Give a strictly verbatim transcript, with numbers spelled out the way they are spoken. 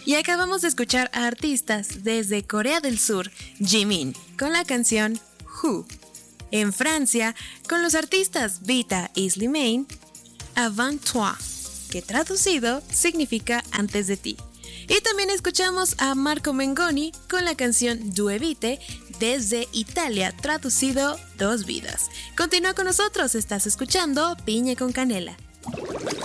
Y acabamos de escuchar a artistas desde Corea del Sur, Jimin, con la canción Who. En Francia, con los artistas Vita y Slimane, Avant Toi, que traducido significa antes de ti. Y también escuchamos a Marco Mengoni con la canción Due Vite desde Italia, traducido Dos Vidas. Continúa con nosotros, estás escuchando Piña con Canela.